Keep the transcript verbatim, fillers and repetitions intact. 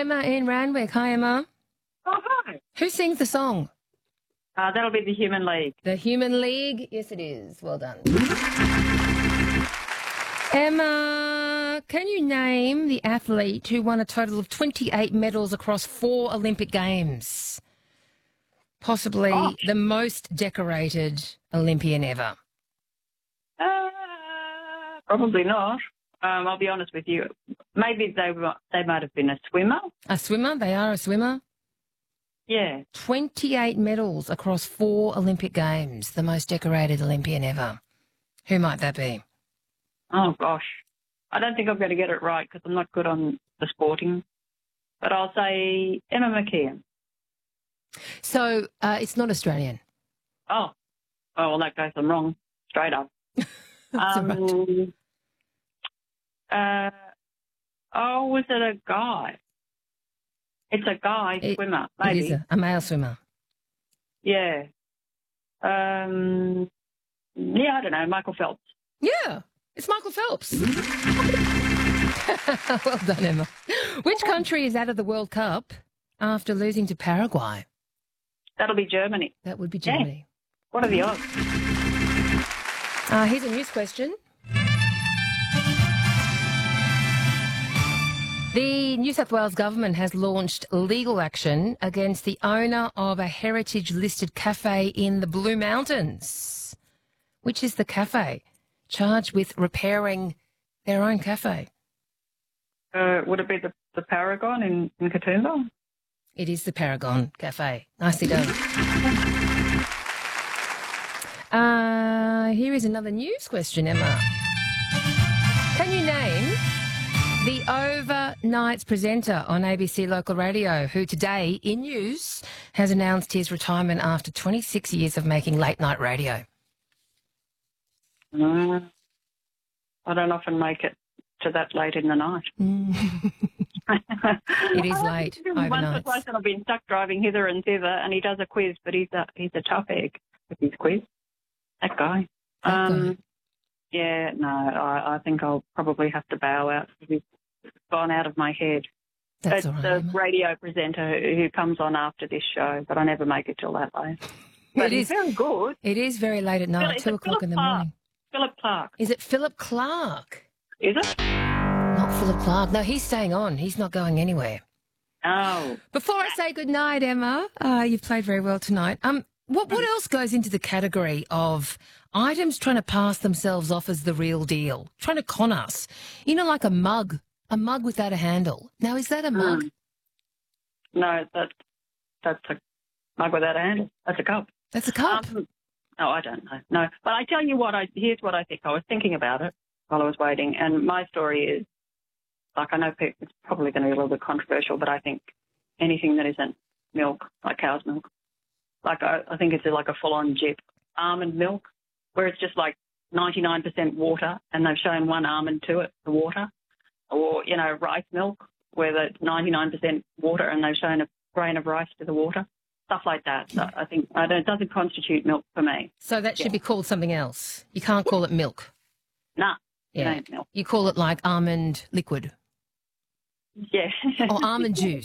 Emma in Randwick. Hi, Emma. Oh, hi. Who sings the song? Uh, that'll be the Human League. The Human League? Yes, it is. Well done. Emma, can you name the athlete who won a total of twenty-eight medals across four Olympic Games? Possibly Oh. the most decorated Olympian ever. Uh, probably not. Um, I'll be honest with you. Maybe they were, they might have been a swimmer. A swimmer? They are a swimmer? Yeah. twenty-eight medals across four Olympic Games, the most decorated Olympian ever. Who might that be? Oh, gosh. I don't think I'm going to get it right because I'm not good on the sporting. But I'll say Emma McKeon. So uh, it's not Australian. Oh. Oh, well, in that case, I'm wrong. Straight up. That's all right. Uh, oh, was it a guy? It's a guy It- swimmer, maybe. It is a, a male swimmer. Yeah. Um, yeah, I don't know. Michael Phelps. Yeah, it's Michael Phelps. Well done, Emma. Which country is out of the World Cup after losing to Paraguay? That'll be Germany. That would be Yeah. Germany. What are the odds? Uh, here's a news question. The New South Wales government has launched legal action against the owner of a heritage-listed cafe in the Blue Mountains. Which is the cafe? Charged with repairing their own cafe. Uh, would it be the, the Paragon in, in Katoomba? It is the Paragon Cafe. Nicely done. Uh, here is another news question, Emma. Can you name the overnights presenter on A B C Local Radio who today, in news, has announced his retirement after twenty-six years of making late-night radio? Uh, I don't often make it to that late in the night. It is late, Once or overnights. twice I've been stuck driving hither and thither, and he does a quiz, but he's a he's a tough egg with his quiz. That guy. That um, guy. Yeah, no, I, I think I'll probably have to bow out because he's gone out of my head. That's it's all right, the Emma. radio presenter who, who comes on after this show, but I never make it till that late. But It he's is. very good. It is very late at night, It's two a o'clock Philip in the Clark. morning. Philip Clark. Is it Philip Clark? Is it? Not Philip Clark. No, he's staying on. He's not going anywhere. Oh. Before I say good night, Emma, uh, you've played very well tonight. Um, what what else goes into the category of items trying to pass themselves off as the real deal, trying to con us? You know, like a mug, a mug without a handle. Now, is that a mug? Mm. No, that, that's a mug without a handle. That's a cup. That's a cup. Um, no, I don't know. No, but I tell you what, I here's what I think. I was thinking about it while I was waiting, and my story is, like, I know people, it's probably going to be a little bit controversial, but I think anything that isn't milk, like cow's milk, like I, I think it's like a full-on jip. Almond milk, where it's just like ninety-nine percent water, and they've shown one almond to it, the water, or, you know, rice milk, where the ninety-nine percent water, and they've shown a grain of rice to the water. Stuff like that. So I think I don't, it doesn't constitute milk for me. So that should yeah. be called something else. You can't call it milk. Nah, it Yeah. ain't milk. You call it like almond liquid Yeah. or almond juice.